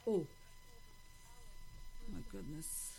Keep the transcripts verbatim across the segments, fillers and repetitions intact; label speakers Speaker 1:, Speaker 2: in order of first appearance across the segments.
Speaker 1: Oh, my goodness.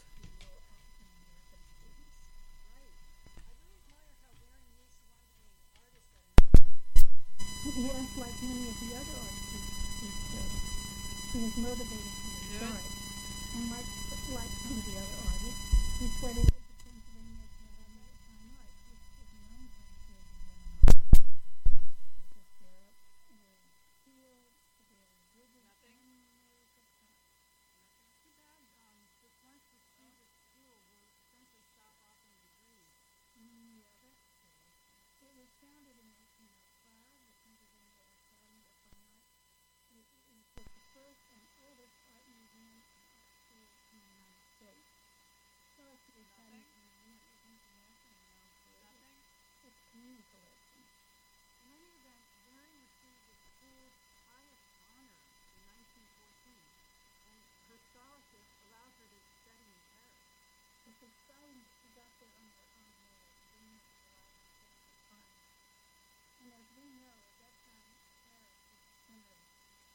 Speaker 2: Yes, like many of the other artists he studied. He was motivated from the
Speaker 1: Yeah.
Speaker 2: start. And like like some of the other artists, he studied at the Pennsylvania Academy of Fine Arts, which is known for its world Professor Sarah, Mary Steele, Severely Bridges,
Speaker 1: Nothing?
Speaker 2: and Mary Pickford.
Speaker 3: Too bad. Um, the once the students at school will essentially shop off in degrees.
Speaker 2: Mm, yeah, that's true. It was founded in eighteen oh five, the Pennsylvania Academy of Fine Arts. It, it was the first and oldest art museum and art school in the United States. Plus, the Academy
Speaker 1: Nothing?
Speaker 2: Museum is internationally known for its,
Speaker 1: Nothing?
Speaker 2: its painting collection.
Speaker 3: In any event, Waring received the school's highest honor in nineteen fourteen, and her scholarship allowed her to study in Paris.
Speaker 2: It's exciting that she got there on her own merit and didn't have to rely on family funds. And as we know, at that time, Paris was the center of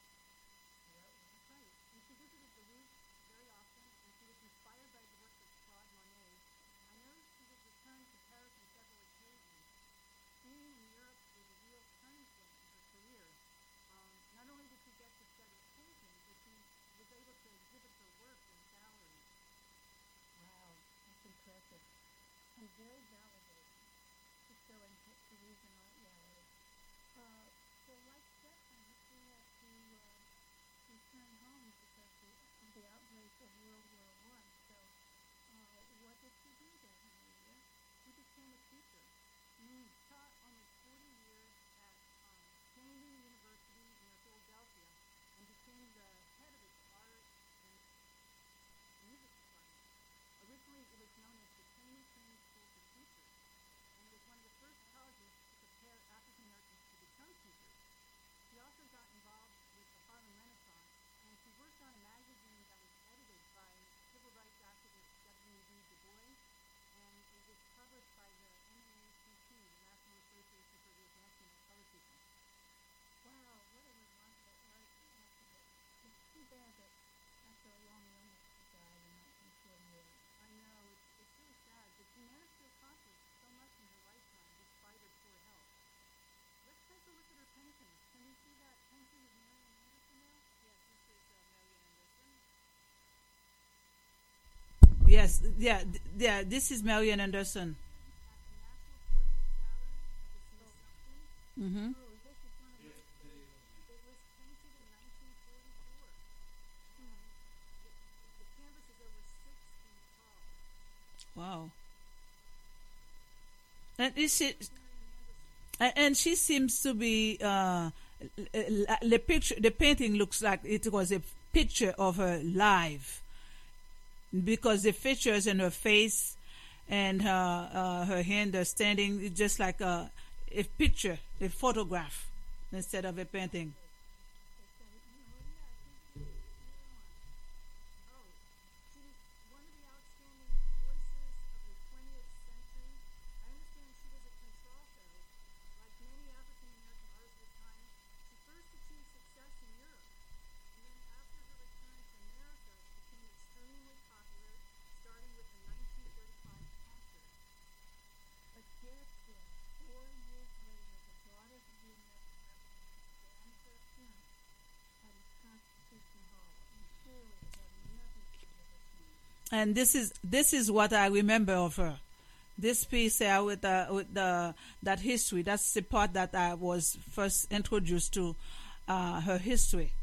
Speaker 2: the art world.
Speaker 3: Right. And she visited the Louvre very often, and she was inspired by the work of Claude Monet. I know she would return to Paris on several occasions. Being in Europe was a real turning point in her career. Um, not only did she get to study painting, but she was able to exhibit her work in galleries.
Speaker 2: Wow, that's impressive. And very validating to show in Pa- Parisian art galleries. Uh, so like Stefan, she had to uh, return home because the, of the outbreak of World War One. So uh, what did she do then, Amelia?
Speaker 3: She became a teacher.
Speaker 2: Mm.
Speaker 3: She taught almost forty years at um, Cheyney University near Philadelphia and became the head of its art and music department. Originally, it was known as the Cheyney Training School for Teachers, and it was one of the first colleges to prepare African Americans to become teachers. She also got involved with the Harlem Renaissance, and she worked on a magazine that was edited by civil rights activist W E B. Du Bois, and it was published by the N double A C P, the National Association for the Advancement of Colored People.
Speaker 2: Wow, what a remarkable art and activist. It's too bad that after a long illness she died in nineteen forty-eight.
Speaker 3: I know, it's, it's really sad, but she managed to accomplish so much in her lifetime despite her poor health. Let's take a look at her paintings. Can you see that painting of Marian Anderson now?
Speaker 1: Yes, this is uh, Marian Anderson. Yes, yeah, th- yeah. This is Marian Anderson.
Speaker 3: At the National Portrait Gallery of the Smithsonian.
Speaker 1: Mm-hmm.
Speaker 2: Oh, this is one of those photos.
Speaker 3: It was painted in nineteen forty-four. And the, the canvas is over six feet tall.
Speaker 1: Wow. And is it?
Speaker 3: Marian Anderson.
Speaker 1: A- And she seems to be. Uh, l- l- the picture, the painting looks like it was a picture of her live, because the features in her face and her uh, her hand are standing it's just like a a picture, a photograph instead of a painting.
Speaker 3: They said, it, you know, yeah, I think you're on. Oh, she was one of the outstanding voices of the twentieth century. I understand she was a contralto. Like many African American artists of the time, she first achieved success in Europe. And then after her return to America, she became extremely popular, starting with the nineteen thirty-five concert.
Speaker 2: But guess what? Four years later, the daughters of the American Revolution banned her appearance at its Constitution Hall, and surely it had nothing to do with her painting.
Speaker 1: And this is this is what I remember of her. This piece uh, with the with the that history. That's the part that I was first introduced to uh, her history.